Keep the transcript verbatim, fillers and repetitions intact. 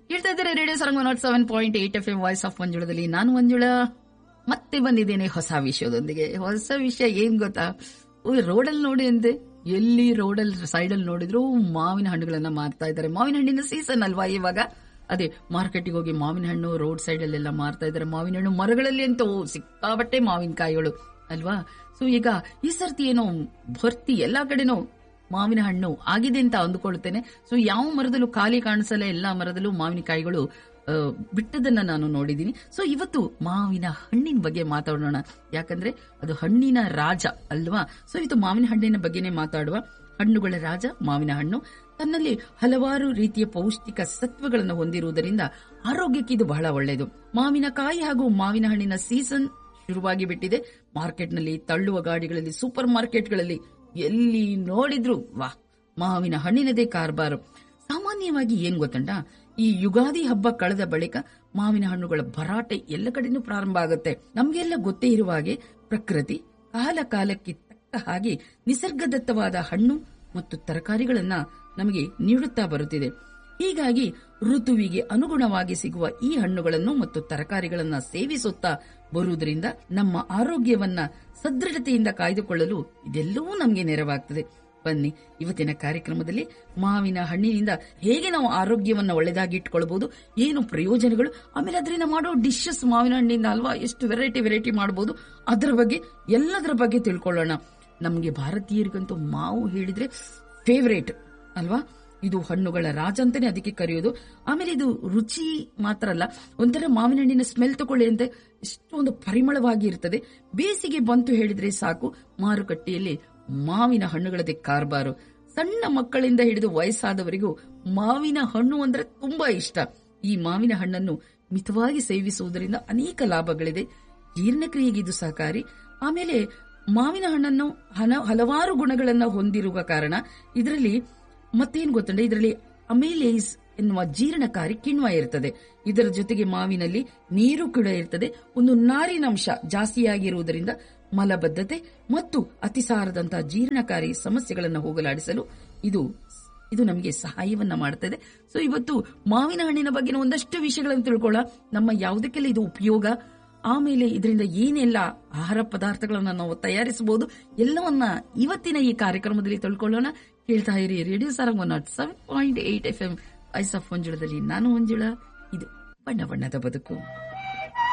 ಹೇಳ್ತಾ ಇದ್ದಾರೆ radio Sarang not seven point eight F M voice of ಮಂಜುಳದಲ್ಲಿ ನಾನು ಮಂಜುಳ ಮತ್ತೆ ಬಂದಿದ್ದೇನೆ ಹೊಸ ವಿಷಯದೊಂದಿಗೆ. ಹೊಸ ವಿಷಯ ಏನ್ ಗೊತ್ತಾ, ರೋಡಲ್ಲಿ ನೋಡಿ ಅಂತೆ, ಎಲ್ಲಿ ರೋಡಲ್ಲಿ ಸೈಡಲ್ಲಿ ನೋಡಿದ್ರು ಮಾವಿನ ಹಣ್ಣುಗಳನ್ನ ಮಾರ್ತಾ ಇದ್ದಾರೆ. ಮಾವಿನ ಹಣ್ಣಿನ ಸೀಸನ್ ಅಲ್ವಾ ಇವಾಗ. ಅದೇ ಮಾರ್ಕೆಟಿಗೆ ಹೋಗಿ ಮಾವಿನ ಹಣ್ಣು ರೋಡ್ ಸೈಡ್ ಅಲ್ಲೆಲ್ಲ ಮಾರ್ತಾ ಇದ್ದಾರೆ. ಮಾವಿನ ಹಣ್ಣು ಮರಗಳಲ್ಲಿ ಅಂತ ಸಿಕ್ಕಾಬಟ್ಟೆ ಮಾವಿನಕಾಯಿಗಳು ಅಲ್ವಾ. ಸೊ ಈಗ ಈ ಸರ್ತಿ ಏನೋ ಭರ್ತಿ ಎಲ್ಲಾ ಕಡೆನೂ ಮಾವಿನ ಹಣ್ಣು ಆಗಿದೆ ಅಂತ ಅಂದುಕೊಳ್ಳುತ್ತೇನೆ. ಸೊ ಯಾವ ಮರದಲ್ಲೂ ಖಾಲಿ ಕಾಣಿಸಲ್ಲ, ಎಲ್ಲಾ ಮರದಲ್ಲೂ ಮಾವಿನಕಾಯಿಗಳು ಬಿಟ್ಟದನ್ನ ನಾನು ನೋಡಿದ್ದೀನಿ. ಸೊ ಇವತ್ತು ಮಾವಿನ ಹಣ್ಣಿನ ಬಗ್ಗೆ ಮಾತಾಡೋಣ, ಯಾಕಂದ್ರೆ ಅದು ಹಣ್ಣಿನ ರಾಜ ಅಲ್ವಾ. ಸೊ ಇದು ಮಾವಿನ ಹಣ್ಣಿನ ಬಗ್ಗೆನೇ ಮಾತಾಡುವ. ಹಣ್ಣುಗಳ ರಾಜ ಮಾವಿನ ಹಣ್ಣು ತನ್ನಲ್ಲಿ ಹಲವಾರು ರೀತಿಯ ಪೌಷ್ಟಿಕ ಸತ್ವಗಳನ್ನು ಹೊಂದಿರುವುದರಿಂದ ಆರೋಗ್ಯಕ್ಕೆ ಇದು ಬಹಳ ಒಳ್ಳೆಯದು. ಮಾವಿನಕಾಯಿ ಹಾಗೂ ಮಾವಿನ ಹಣ್ಣಿನ ಸೀಸನ್ ಶುರುವಾಗಿ ಬಿಟ್ಟಿದೆ. ಮಾರ್ಕೆಟ್ನಲ್ಲಿ, ತಳ್ಳುವ ಗಾಡಿಗಳಲ್ಲಿ, ಸೂಪರ್ ಮಾರ್ಕೆಟ್ಗಳಲ್ಲಿ ಎಲ್ಲಿ ನೋಡಿದ್ರು ವಾ ಮಾವಿನ ಹಣ್ಣಿನದೇ ಕಾರ್ಬಾರು. ಸಾಮಾನ್ಯವಾಗಿ ಏನ್ ಗೊತ್ತಂಡ, ಈ ಯುಗಾದಿ ಹಬ್ಬ ಕಳೆದ ಬಳಿಕ ಮಾವಿನ ಹಣ್ಣುಗಳ ಭರಾಟೆ ಎಲ್ಲ ಕಡೆನೂ ಪ್ರಾರಂಭ ಆಗುತ್ತೆ. ನಮ್ಗೆಲ್ಲ ಗೊತ್ತೇ ಇರುವ ಹಾಗೆ ಪ್ರಕೃತಿ ಕಾಲ ಕಾಲಕ್ಕೆ ತಕ್ಕ ಹಾಗೆ ನಿಸರ್ಗದತ್ತವಾದ ಹಣ್ಣು ಮತ್ತು ತರಕಾರಿಗಳನ್ನ ನಮಗೆ ನೀಡುತ್ತಾ ಬರುತ್ತಿದೆ. ಹೀಗಾಗಿ ಋತುವಿಗೆ ಅನುಗುಣವಾಗಿ ಸಿಗುವ ಈ ಹಣ್ಣುಗಳನ್ನು ಮತ್ತು ತರಕಾರಿಗಳನ್ನ ಸೇವಿಸುತ್ತಾ ಬರುವುದರಿಂದ ನಮ್ಮ ಆರೋಗ್ಯವನ್ನ ಸದೃಢತೆಯಿಂದ ಕಾಯ್ದುಕೊಳ್ಳಲು ಇದೆಲ್ಲವೂ ನಮಗೆ ನೆರವಾಗ್ತದೆ. ಬನ್ನಿ ಇವತ್ತಿನ ಕಾರ್ಯಕ್ರಮದಲ್ಲಿ ಮಾವಿನ ಹಣ್ಣಿನಿಂದ ಹೇಗೆ ನಾವು ಆರೋಗ್ಯವನ್ನ ಒಳ್ಳೆದಾಗಿ ಇಟ್ಕೊಳ್ಬಹುದು, ಏನು ಪ್ರಯೋಜನಗಳು, ಆಮೇಲೆ ಅದರಿಂದ ಮಾಡೋ ಡಿಶಸ್ ಮಾವಿನ ಹಣ್ಣಿಂದ ಅಲ್ವಾ, ಎಷ್ಟು ವೆರೈಟಿ ವೆರೈಟಿ ಮಾಡಬಹುದು, ಅದರ ಬಗ್ಗೆ ಎಲ್ಲದರ ಬಗ್ಗೆ ತಿಳ್ಕೊಳ್ಳೋಣ. ನಮ್ಗೆ ಭಾರತೀಯರಿಗಂತೂ ಮಾವು ಹೇಳಿದ್ರೆ ಫೇವರೇಟ್ ಅಲ್ವಾ. ಇದು ಹಣ್ಣುಗಳ ರಾಜ ಅಂತಾನೆ ಅದಕ್ಕೆ ಕರೆಯೋದು. ಆಮೇಲೆ ಇದು ರುಚಿ ಮಾತ್ರ ಅಲ್ಲ, ಒಂಥರ ಮಾವಿನ ಹಣ್ಣಿನ ಸ್ಮೆಲ್ ತಗೊಳ್ಳಿ ಅಂತ ಎಷ್ಟೊಂದು ಪರಿಮಳವಾಗಿ ಇರ್ತದೆ. ಬೇಸಿಗೆ ಬಂತು ಹೇಳಿದ್ರೆ ಸಾಕು, ಮಾರುಕಟ್ಟೆಯಲ್ಲಿ ಮಾವಿನ ಹಣ್ಣುಗಳದೇ ಕಾರ್ಬಾರು. ಸಣ್ಣ ಮಕ್ಕಳಿಂದ ಹಿಡಿದು ವಯಸ್ಸಾದವರಿಗೂ ಮಾವಿನ ಹಣ್ಣು ಅಂದ್ರೆ ತುಂಬಾ ಇಷ್ಟ. ಈ ಮಾವಿನ ಹಣ್ಣನ್ನು ಮಿತವಾಗಿ ಸೇವಿಸುವುದರಿಂದ ಅನೇಕ ಲಾಭಗಳಿದೆ. ಜೀರ್ಣಕ್ರಿಯೆಗೆ ಇದು ಸಹಕಾರಿ. ಆಮೇಲೆ ಮಾವಿನ ಹಣ್ಣನ್ನು ಹಲವಾರು ಗುಣಗಳನ್ನ ಹೊಂದಿರುವ ಕಾರಣ ಇದರಲ್ಲಿ ಮತ್ತೇನ್ ಗೊತ್ತಂದ್ರೆ, ಇದರಲ್ಲಿ ಅಮೇಲೇಸ್ ಎನ್ನುವ ಜೀರ್ಣಕಾರಿ ಕಿಣ್ವ ಇರ್ತದೆ. ಇದರ ಜೊತೆಗೆ ಮಾವಿನಲ್ಲಿ ನೀರು ಕೂಡ ಇರ್ತದೆ. ಒಂದು ನಾರಿನಂಶ ಜಾಸ್ತಿಯಾಗಿರುವುದರಿಂದ ಮಲಬದ್ಧತೆ ಮತ್ತು ಅತಿಸಾರದಂತಹ ಜೀರ್ಣಕಾರಿ ಸಮಸ್ಯೆಗಳನ್ನು ಹೋಗಲಾಡಿಸಲು ಇದು ಇದು ನಮಗೆ ಸಹಾಯವನ್ನ ಮಾಡುತ್ತದೆ. ಸೊ ಇವತ್ತು ಮಾವಿನ ಹಣ್ಣಿನ ಬಗ್ಗೆ ಒಂದಷ್ಟು ವಿಷಯಗಳನ್ನು ತಿಳ್ಕೊಳ್ಳ, ನಮ್ಮ ಯಾವುದಕ್ಕೆಲ್ಲ ಇದು ಉಪಯೋಗ, ಆಮೇಲೆ ಇದರಿಂದ ಏನೆಲ್ಲ ಆಹಾರ ಪದಾರ್ಥಗಳನ್ನ ನಾವು ತಯಾರಿಸಬಹುದು, ಎಲ್ಲವನ್ನ ಇವತ್ತಿನ ಈ ಕಾರ್ಯಕ್ರಮದಲ್ಲಿ ತಿಳ್ಕೊಳ್ಳೋಣ. ಕೇಳ್ತಾ ಇರಿ radio Sarang one not seven point eight F M voice of ಮಂಜುಳದಲ್ಲಿ ನಾನು ಮಂಜುಳ. ಇದು ಬಣ್ಣ ಬಣ್ಣದ ಬದುಕು.